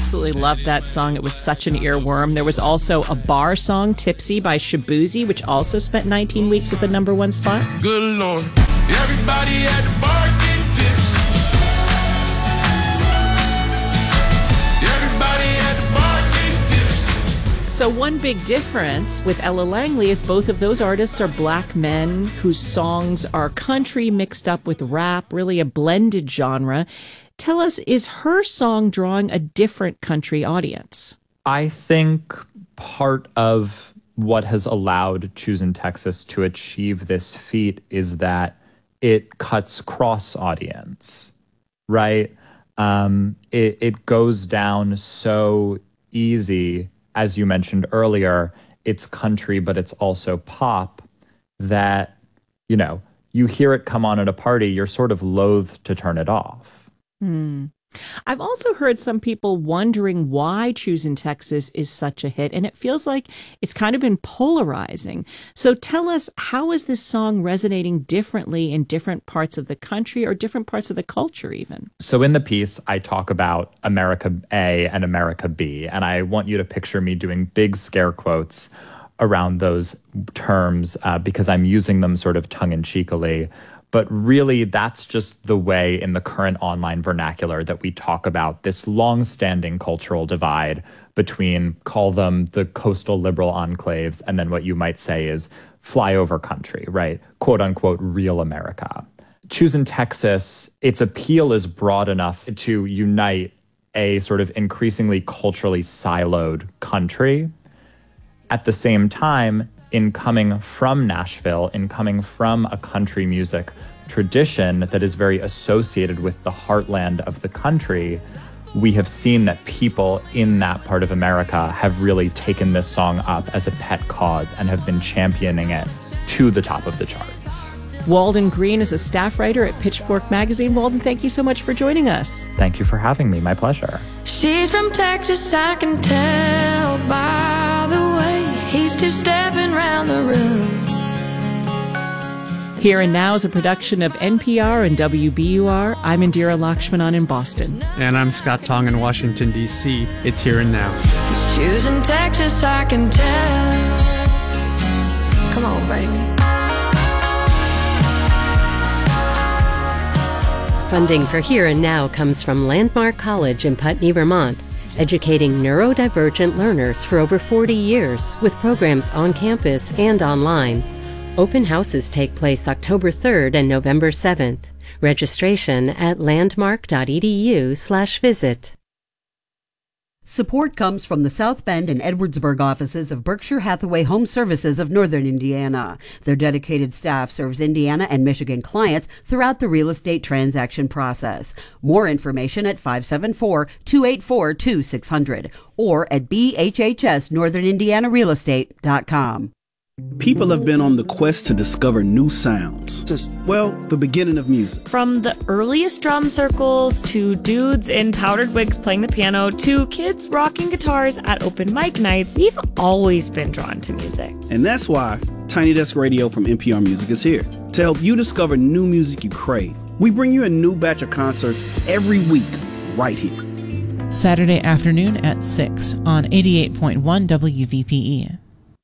absolutely loved that song. It was such an earworm. There was also a bar song, Tipsy by Shaboozey, which also spent 19 weeks at the #1 spot. Good Lord, everybody at the bar getting tipsy. Everybody at the bar getting tipsy. So one big difference with Ella Langley is both of those artists are black men whose songs are country mixed up with rap, really a blended genre. Tell us, is her song drawing a different country audience? I think part of what has allowed Choosin' Texas to achieve this feat is that it cuts cross-audience, right? It goes down so easy, as you mentioned earlier, it's country, but it's also pop, that, you hear it come on at a party, you're sort of loath to turn it off. I've also heard some people wondering why Choosin' Texas is such a hit, and it feels like it's kind of been polarizing. So tell us, how is this song resonating differently in different parts of the country or different parts of the culture even? So in the piece, I talk about America A and America B, and I want you to picture me doing big scare quotes around those terms because I'm using them sort of tongue-in-cheekily. But really, that's just the way in the current online vernacular that we talk about this long-standing cultural divide between, call them the coastal liberal enclaves, and then what you might say is flyover country, right? Quote unquote, real America. Choosin' Texas, its appeal is broad enough to unite a sort of increasingly culturally siloed country. At the same time, in coming from Nashville, in coming from a country music tradition that is very associated with the heartland of the country, we have seen that people in that part of America have really taken this song up as a pet cause and have been championing it to the top of the charts. Walden Green is a staff writer at Pitchfork Magazine. Walden, thank you so much for joining us. Thank you for having me. My pleasure. She's from Texas, I can tell by the way he's two-stepping around the room. Here and Now is a production of NPR and WBUR. I'm Indira Lakshmanan in Boston. And I'm Scott Tong in Washington, D.C. It's Here and Now. He's choosing Texas, I can tell. Come on, baby. Funding for Here and Now comes from Landmark College in Putney, Vermont, educating neurodivergent learners for over 40 years with programs on campus and online. Open houses take place October 3rd and November 7th. Registration at landmark.edu/visit. Support comes from the South Bend and Edwardsburg offices of Berkshire Hathaway Home Services of Northern Indiana. Their dedicated staff serves Indiana and Michigan clients throughout the real estate transaction process. More information at 574-284-2600 or at bhhsnorthernindianarealestate.com. People have been on the quest to discover new sounds. Just, the beginning of music. From the earliest drum circles to dudes in powdered wigs playing the piano to kids rocking guitars at open mic nights, we've always been drawn to music. And that's why Tiny Desk Radio from NPR Music is here to help you discover new music you crave. We bring you a new batch of concerts every week right here. Saturday afternoon at 6 on 88.1 WVPE.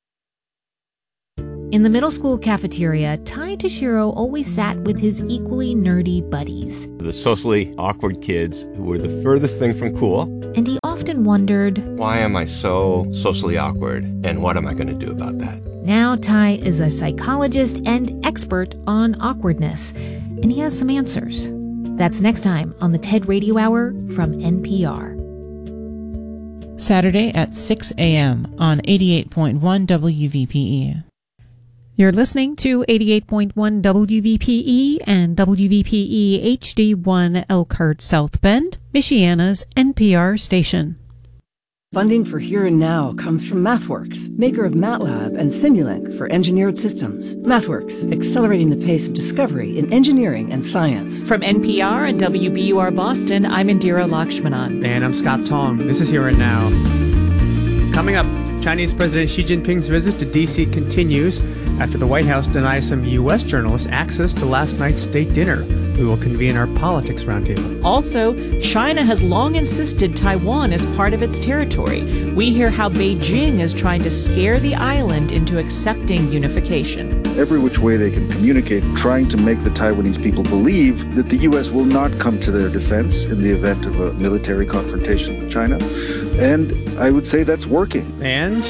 In the middle school cafeteria, Ty Tashiro always sat with his equally nerdy buddies. The socially awkward kids who were the furthest thing from cool. And he often wondered, why am I so socially awkward, and what am I going to do about that? Now Ty is a psychologist and expert on awkwardness, and he has some answers. That's next time on the TED Radio Hour from NPR. Saturday at 6 a.m. on 88.1 WVPE. You're listening to 88.1 WVPE and WVPE HD1 Elkhart South Bend, Michiana's NPR station. Funding for Here and Now comes from MathWorks, maker of MATLAB and Simulink for engineered systems. MathWorks, accelerating the pace of discovery in engineering and science. From NPR and WBUR Boston, I'm Indira Lakshmanan. And I'm Scott Tong. This is Here and Now. Coming up, Chinese President Xi Jinping's visit to D.C. continues after the White House denies some U.S. journalists access to last night's state dinner. we will convene our politics roundtable. Also, China has long insisted Taiwan is part of its territory. We hear how Beijing is trying to scare the island into accepting unification. Every which way they can communicate, trying to make the Taiwanese people believe that the U.S. will not come to their defense in the event of a military confrontation with China. And I would say that's working. And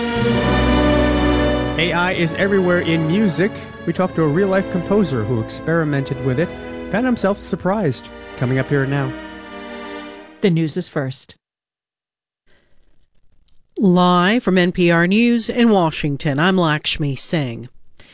AI is everywhere in music. We talked to a real-life composer who experimented with it, found himself surprised. Coming up here now. The news is first. Live from NPR News in Washington, I'm Lakshmi Singh.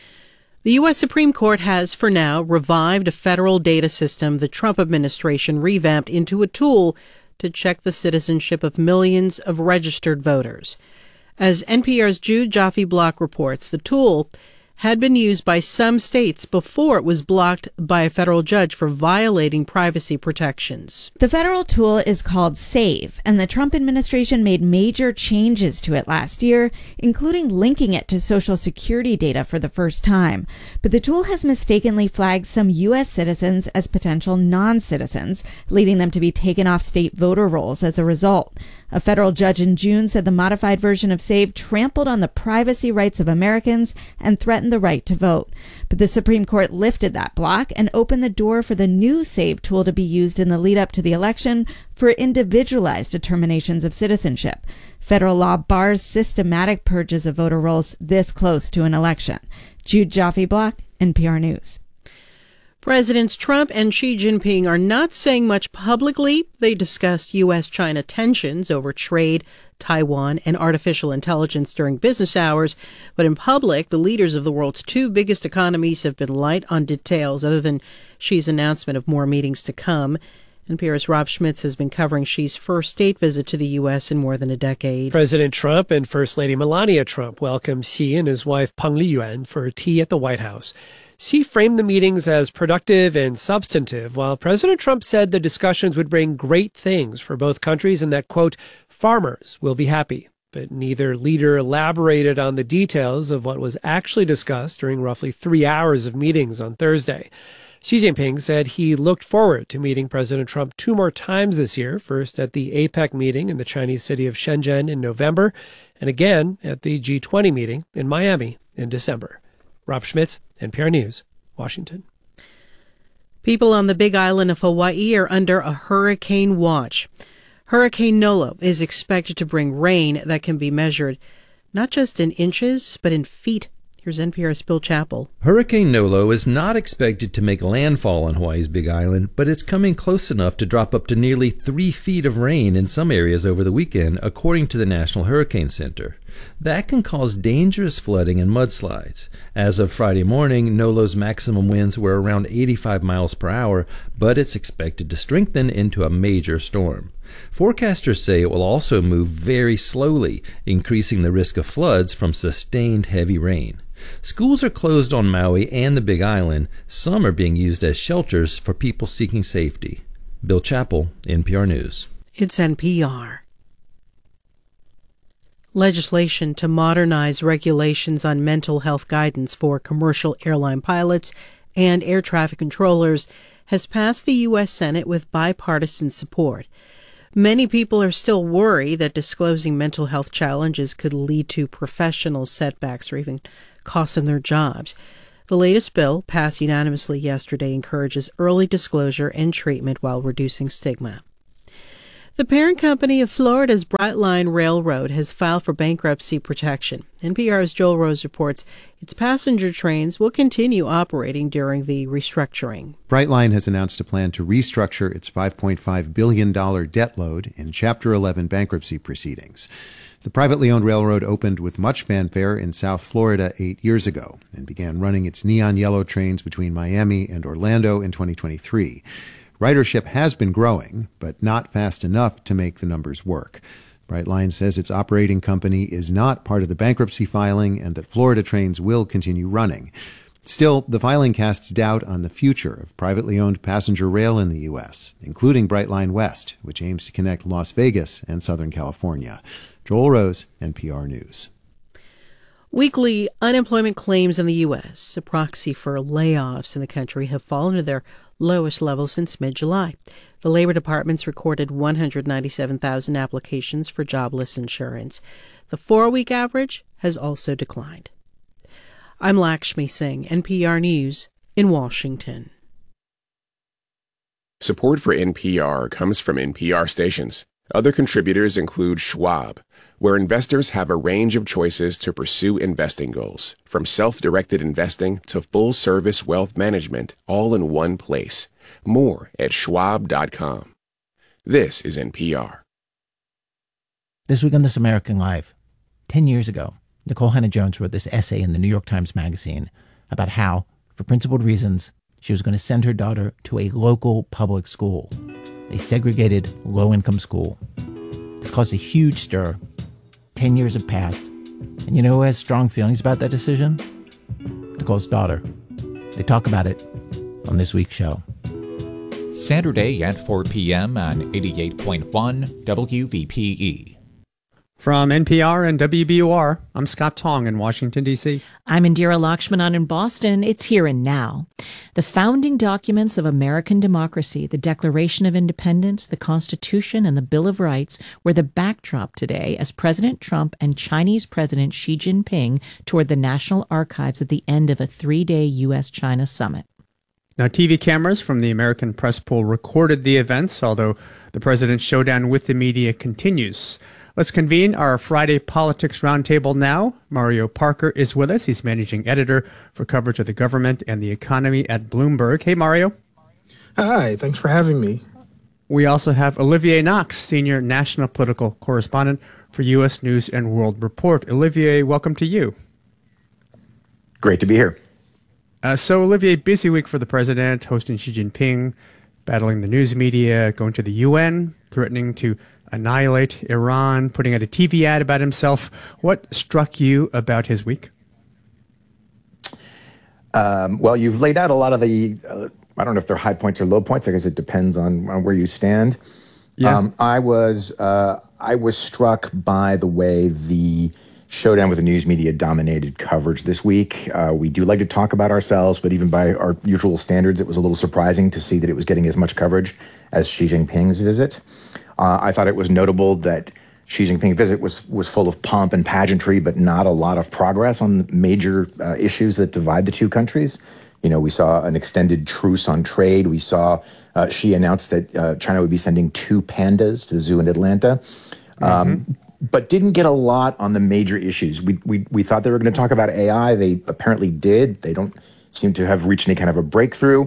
The U.S. Supreme Court has, for now, revived a federal data system the Trump administration revamped into a tool to check the citizenship of millions of registered voters. As NPR's Jude Jaffe-Block reports, the tool had been used by some states before it was blocked by a federal judge for violating privacy protections. The federal tool is called SAVE, and the Trump administration made major changes to it last year, including linking it to Social Security data for the first time. But the tool has mistakenly flagged some U.S. citizens as potential non-citizens, leading them to be taken off state voter rolls as a result. A federal judge in June said the modified version of SAVE trampled on the privacy rights of Americans and threatened the right to vote. But the Supreme Court lifted that block and opened the door for the new SAVE tool to be used in the lead up to the election for individualized determinations of citizenship. Federal law bars systematic purges of voter rolls this close to an election. Jude Jaffe-Block, NPR News. Presidents Trump and Xi Jinping are not saying much publicly. They discussed U.S.-China tensions over trade, Taiwan, and artificial intelligence during business hours. But in public, the leaders of the world's two biggest economies have been light on details other than Xi's announcement of more meetings to come. NPR's Rob Schmitz has been covering Xi's first state visit to the U.S. in more than a decade. President Trump and First Lady Melania Trump welcomed Xi and his wife Peng Liyuan for tea at the White House. Xi framed the meetings as productive and substantive, while President Trump said the discussions would bring great things for both countries and that, quote, farmers will be happy. But neither leader elaborated on the details of what was actually discussed during roughly 3 hours of meetings on Thursday. Xi Jinping said he looked forward to meeting President Trump 2 more times this year, first at the APEC meeting in the Chinese city of Shenzhen in November, and again at the G20 meeting in Miami in December. Rob Schmitz, NPR News, Washington. People on the Big Island of Hawaii are under a hurricane watch. Hurricane Nolo is expected to bring rain that can be measured not just in inches, but in feet. Here's NPR's Bill Chappell. Hurricane Nolo is not expected to make landfall on Hawaii's Big Island, but it's coming close enough to drop up to nearly 3 feet of rain in some areas over the weekend, according to the National Hurricane Center. That can cause dangerous flooding and mudslides. As of Friday morning, Nolo's maximum winds were around 85 miles per hour, but it's expected to strengthen into a major storm. Forecasters say it will also move very slowly, increasing the risk of floods from sustained heavy rain. Schools are closed on Maui and the Big Island. Some are being used as shelters for people seeking safety. Bill Chappell, NPR News. It's NPR. Legislation to modernize regulations on mental health guidance for commercial airline pilots and air traffic controllers has passed the U.S. Senate with bipartisan support. Many people are still worried that disclosing mental health challenges could lead to professional setbacks or even cost them their jobs. The latest bill, passed unanimously yesterday, encourages early disclosure and treatment while reducing stigma. The parent company of Florida's Brightline Railroad has filed for bankruptcy protection. NPR's Joel Rose reports its passenger trains will continue operating during the restructuring. Brightline has announced a plan to restructure its $5.5 billion debt load in Chapter 11 bankruptcy proceedings. The privately owned railroad opened with much fanfare in South Florida 8 years ago and began running its neon yellow trains between Miami and Orlando in 2023. Ridership has been growing, but not fast enough to make the numbers work. Brightline says its operating company is not part of the bankruptcy filing and that Florida trains will continue running. Still, the filing casts doubt on the future of privately owned passenger rail in the U.S., including Brightline West, which aims to connect Las Vegas and Southern California. Joel Rose, NPR News. Weekly unemployment claims in the U.S., a proxy for layoffs in the country, have fallen to their lowest level since mid-July. The Labor Department's recorded 197,000 applications for jobless insurance. The 4-week average has also declined. I'm Lakshmi Singh, NPR News in Washington. Support for NPR comes from NPR stations. Other contributors include Schwab, where investors have a range of choices to pursue investing goals, from self-directed investing to full-service wealth management, all in one place. More at schwab.com. This is NPR. This week on This American Life, 10 years ago, Nicole Hannah-Jones wrote this essay in the New York Times Magazine about how, for principled reasons, she was going to send her daughter to a local public school, a segregated, low-income school. This caused a huge stir. 10 years have passed. And you know who has strong feelings about that decision? Nicole's daughter. They talk about it on this week's show. Saturday at 4 p.m. on 88.1 WVPE. From NPR and WBUR, I'm Scott Tong in Washington, D.C. I'm Indira Lakshmanan in Boston. It's Here and Now. The founding documents of American democracy, the Declaration of Independence, the Constitution, and the Bill of Rights were the backdrop today as President Trump and Chinese President Xi Jinping toured the National Archives at the end of a 3-day U.S.-China summit. Now, TV cameras from the American Press Pool recorded the events, although the president's showdown with the media continues. Let's convene our Friday Politics Roundtable now. Mario Parker is with us. He's managing editor for coverage of the government and the economy at Bloomberg. Hey, Mario. Hi, thanks for having me. We also have Olivier Knox, senior national political correspondent for U.S. News and World Report. Olivier, welcome to you. Great to be here. So, Olivier, busy week for the president, hosting Xi Jinping, battling the news media, going to the UN, threatening to annihilate Iran, putting out a TV ad about himself. What struck you about his week? Well, you've laid out a lot of the, I don't know if they're high points or low points. I guess it depends on where you stand. Yeah. I was struck by the way the showdown with the news media dominated coverage this week. We do like to talk about ourselves, but even by our usual standards, it was a little surprising to see that it was getting as much coverage as Xi Jinping's visit. I thought it was notable that Xi Jinping's visit was full of pomp and pageantry, but not a lot of progress on major issues that divide the two countries. You know, we saw an extended truce on trade. We saw Xi announce that China would be sending 2 pandas to the zoo in Atlanta, but didn't get a lot on the major issues. We thought they were going to talk about AI. They apparently did. They don't seem to have reached any kind of a breakthrough.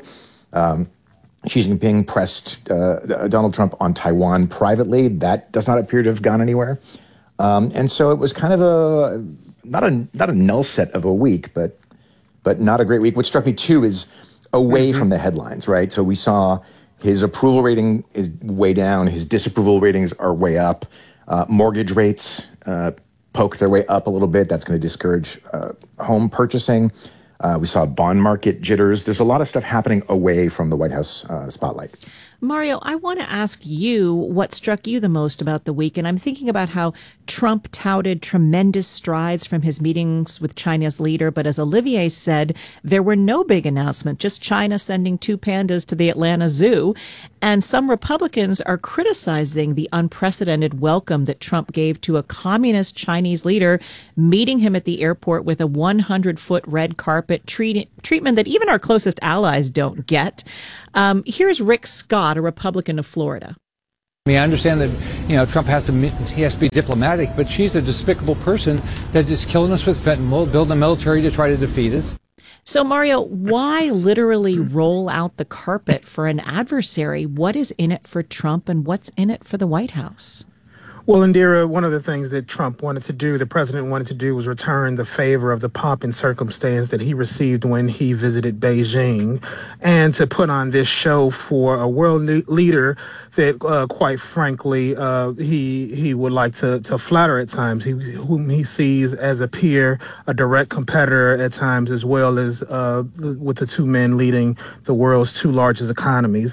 Xi Jinping pressed Donald Trump on Taiwan privately. That does not appear to have gone anywhere. And so it was kind of a not a null set of a week, but not a great week. What struck me too is away from the headlines, right? So we saw his approval rating is way down. His disapproval ratings are way up. Mortgage rates poke their way up a little bit. That's going to discourage home purchasing. We saw bond market jitters. There's a lot of stuff happening away from the White House spotlight. Mario, I want to ask you what struck you the most about the week. And I'm thinking about how Trump touted tremendous strides from his meetings with China's leader. But as Olivier said, there were no big announcements, just China sending 2 pandas to the Atlanta Zoo. And some Republicans are criticizing the unprecedented welcome that Trump gave to a communist Chinese leader, meeting him at the airport with a 100-foot red carpet treatment that even our closest allies don't get. Here's Rick Scott, a Republican of Florida. I mean, I understand that, Trump has to be diplomatic, but she's a despicable person that is killing us with fentanyl, building a military to try to defeat us. So, Mario, why literally roll out the carpet for an adversary? What is in it for Trump and what's in it for the White House? Well, Indira, one of the things that Trump wanted to do, the president wanted to do, was return the favor of the pomp and circumstance that he received when he visited Beijing, and to put on this show for a world leader that, quite frankly, he would like to flatter at times, whom he sees as a peer, a direct competitor at times, as well as with the 2 men leading the world's 2 largest economies.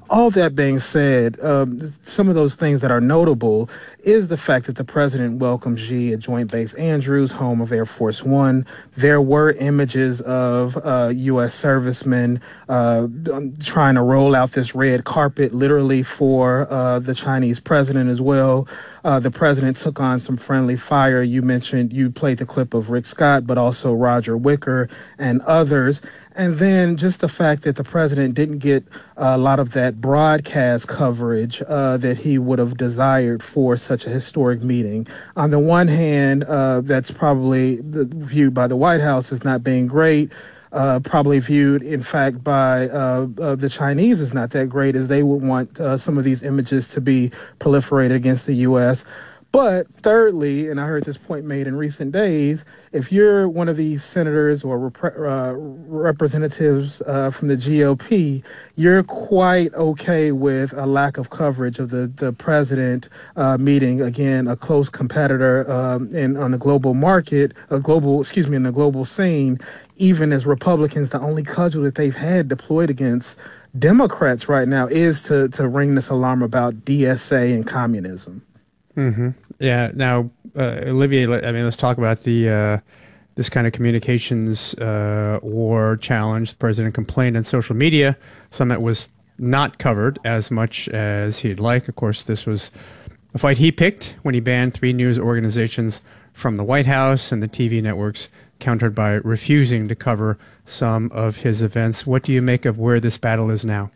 All that being said, some of those things that are notable is the fact that the president welcomed Xi at Joint Base Andrews, home of Air Force One. There were images of U.S. servicemen trying to roll out this red carpet, literally for the Chinese president as well. The president took on some friendly fire. You played the clip of Rick Scott, but also Roger Wicker and others. And then just the fact that the president didn't get a lot of that broadcast coverage that he would have desired for such a historic meeting. On the one hand, that's probably viewed by the White House as not being great. Probably viewed, in fact, by the Chinese as not that great, as they would want some of these images to be proliferated against the U.S. But thirdly, and I heard this point made in recent days, if you're one of these senators or representatives from the GOP, you're quite okay with a lack of coverage of the president meeting, again, a close competitor on the global market, in the global scene, even as Republicans, the only cudgel that they've had deployed against Democrats right now is to ring this alarm about DSA and communism. Mm-hmm. Yeah. Now, Olivier, let's talk about the this kind of communications war challenge. The president complained on social media, some that was not covered as much as he'd like. Of course, this was a fight he picked when he banned 3 news organizations from the White House and the TV networks, countered by refusing to cover some of his events. What do you make of where this battle is now?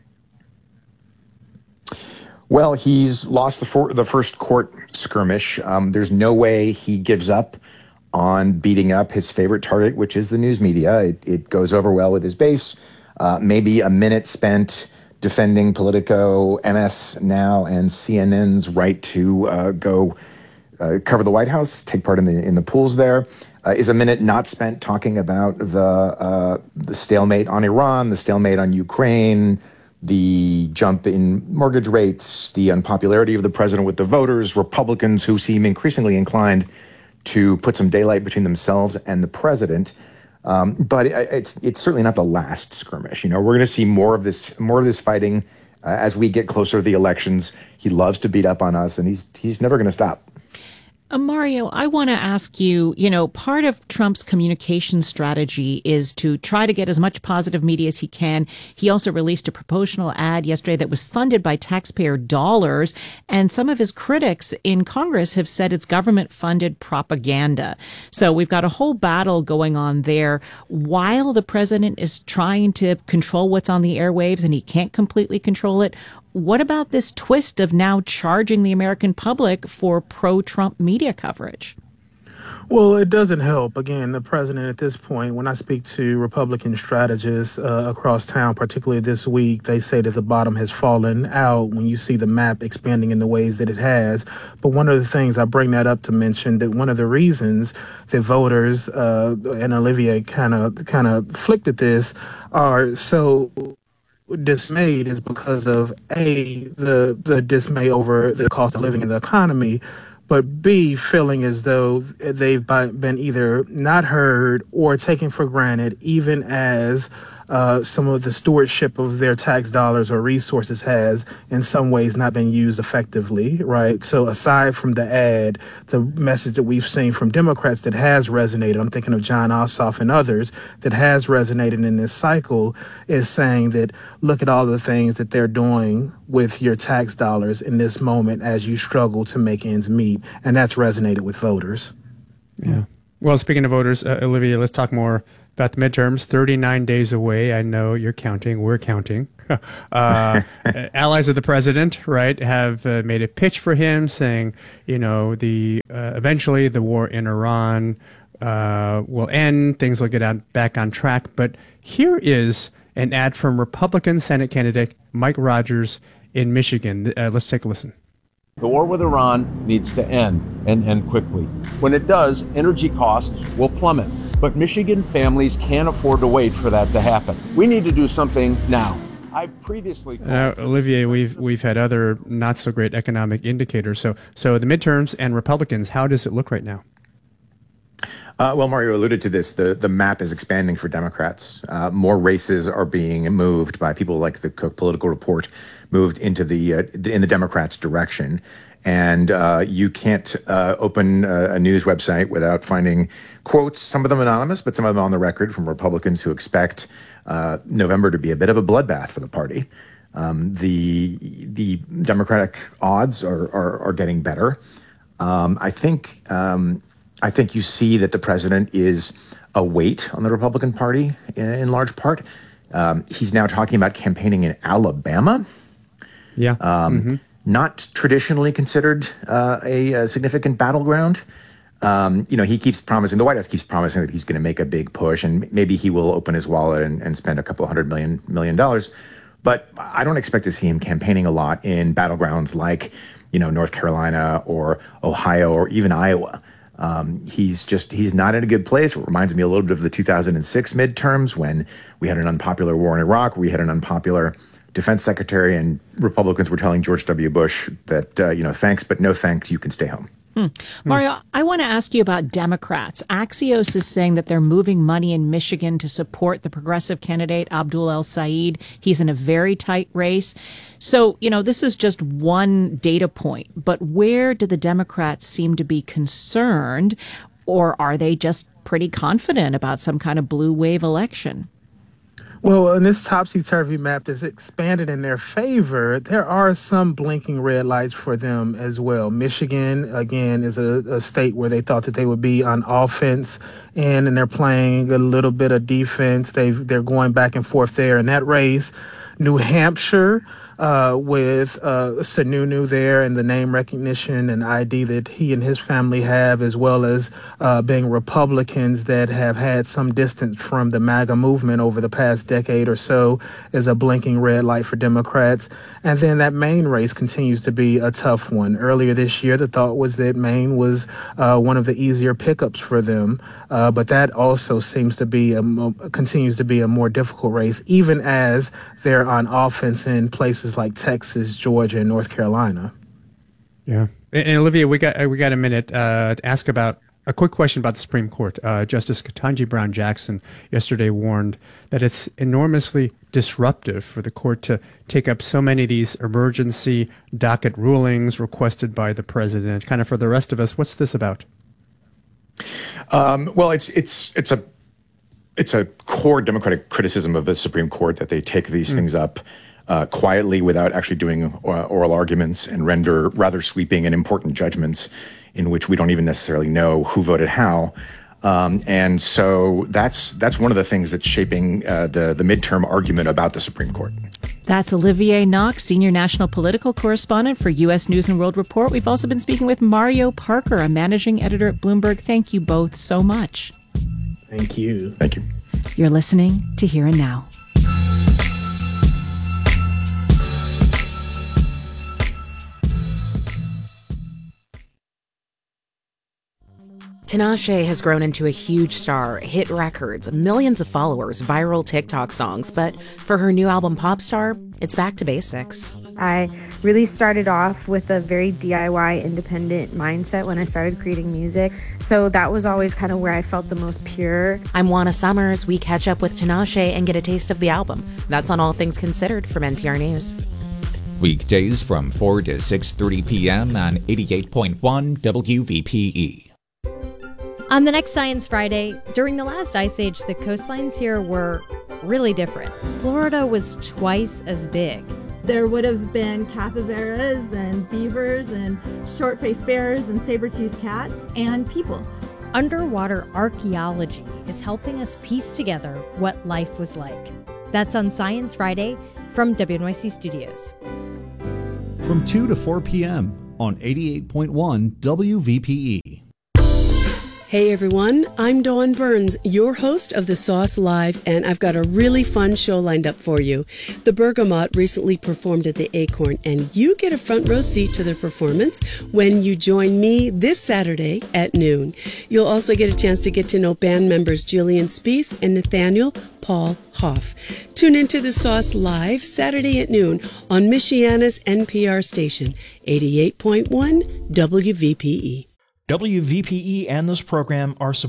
Well, he's lost the first court skirmish. There's no way he gives up on beating up his favorite target, which is the news media. It goes over well with his base. Maybe a minute spent defending Politico, MS Now, and CNN's right to go cover the White House, take part in the pools there. Is a minute not spent talking about the stalemate on Iran, the stalemate on Ukraine, the jump in mortgage rates, the unpopularity of the president with the voters, Republicans who seem increasingly inclined to put some daylight between themselves and the president. But it's certainly not the last skirmish. We're going to see more of this fighting as we get closer to the elections. He loves to beat up on us, and he's never going to stop. Mario, I want to ask you, part of Trump's communication strategy is to try to get as much positive media as he can. He also released a promotional ad yesterday that was funded by taxpayer dollars. And some of his critics in Congress have said it's government-funded propaganda. So we've got a whole battle going on there while the president is trying to control what's on the airwaves and he can't completely control it. What about this twist of now charging the American public for pro-Trump media coverage? Well, it doesn't help. Again, the president at this point, when I speak to Republican strategists across town, particularly this week, they say that the bottom has fallen out when you see the map expanding in the ways that it has. But one of the things, I bring that up to mention that one of the reasons that voters, and Olivier kind of flicked at this, are so dismayed is because of the dismay over the cost of living in the economy, but B, feeling as though they've been either not heard or taken for granted, even as some of the stewardship of their tax dollars or resources has in some ways not been used effectively, right? So aside from the ad, the message that we've seen from Democrats that has resonated, I'm thinking of John Ossoff and others, that has resonated in this cycle is saying that look at all the things that they're doing with your tax dollars in this moment as you struggle to make ends meet. And that's resonated with voters. Yeah. Well, speaking of voters, Olivia, let's talk more about the midterms. 39 days away. I know you're counting. We're counting. Allies of the president, right, have made a pitch for him saying, eventually the war in Iran will end. Things will get back on track. But here is an ad from Republican Senate candidate Mike Rogers in Michigan. Let's take a listen. The war with Iran needs to end, and end quickly. When it does, energy costs will plummet. But Michigan families can't afford to wait for that to happen. We need to do something now. I previously Olivier, we've had other not so great economic indicators. So the midterms and Republicans, how does it look right now? Well, Mario alluded to this. The map is expanding for Democrats. More races are being moved by people like the Cook Political Report, moved into in the Democrats' direction. And you can't open a news website without finding quotes, some of them anonymous, but some of them on the record from Republicans who expect November to be a bit of a bloodbath for the party. The Democratic odds are getting better. I think you see that the president is a weight on the Republican Party in large part. He's now talking about campaigning in Alabama. Yeah. Not traditionally considered a significant battleground. He keeps promising, the White House keeps promising that he's going to make a big push, and maybe he will open his wallet and spend a couple $100 million. But I don't expect to see him campaigning a lot in battlegrounds like, North Carolina or Ohio or even Iowa. He's not in a good place. It reminds me a little bit of the 2006 midterms when we had an unpopular war in Iraq. We had an unpopular defense secretary, and Republicans were telling George W. Bush that, thanks, but no thanks, you can stay home. Mario, I want to ask you about Democrats. Axios is saying that they're moving money in Michigan to support the progressive candidate, Abdul El-Sayed. He's in a very tight race. So, this is just one data point. But where do the Democrats seem to be concerned, or are they just pretty confident about some kind of blue wave election? Well, in this topsy-turvy map that's expanded in their favor, there are some blinking red lights for them as well. Michigan, again, is a state where they thought that they would be on offense, and they're playing a little bit of defense. They're going back and forth there in that race. New Hampshire, with Sununu there and the name recognition and ID that he and his family have, as well as being Republicans that have had some distance from the MAGA movement over the past decade or so, is a blinking red light for Democrats. And then that Maine race continues to be a tough one. Earlier this year, the thought was that Maine was one of the easier pickups for them, but that also seems to be continues to be a more difficult race, even as they're on offense in places like Texas, Georgia, and North Carolina. Yeah. And Olivia, we got a minute to ask about a quick question about the Supreme Court. Justice Ketanji Brown Jackson yesterday warned that it's enormously disruptive for the court to take up so many of these emergency docket rulings requested by the president. Kind of for the rest of us, what's this about? Well, it's a core Democratic criticism of the Supreme Court that they take these things up quietly without actually doing oral arguments and render rather sweeping and important judgments in which we don't even necessarily know who voted how. And so that's one of the things that's shaping the midterm argument about the Supreme Court. That's Olivier Knox, Senior National Political Correspondent for U.S. News and World Report. We've also been speaking with Mario Parker, a Managing Editor at Bloomberg. Thank you both so much. Thank you. Thank you. You're listening to Here and Now. Tinashe has grown into a huge star, hit records, millions of followers, viral TikTok songs, but for her new album Popstar, it's back to basics. I really started off with a very DIY independent mindset when I started creating music, so that was always kind of where I felt the most pure. I'm Juana Summers. We catch up with Tinashe and get a taste of the album. That's on All Things Considered from NPR News. Weekdays from 4 to 6:30 p.m. on 88.1 WVPE. On the next Science Friday, during the last ice age, the coastlines here were really different. Florida was twice as big. There would have been capybaras and beavers and short-faced bears and saber-toothed cats and people. Underwater archaeology is helping us piece together what life was like. That's on Science Friday from WNYC Studios. From 2 to 4 p.m. on 88.1 WVPE. Hey everyone, I'm Dawn Burns, your host of The Sauce Live, and I've got a really fun show lined up for you. The Bergamot recently performed at the Acorn, and you get a front row seat to their performance when you join me this Saturday at noon. You'll also get a chance to get to know band members Jillian Spiess and Nathaniel Paul Hoff. Tune into The Sauce Live Saturday at noon on Michiana's NPR station, 88.1 WVPE. WVPE and this program are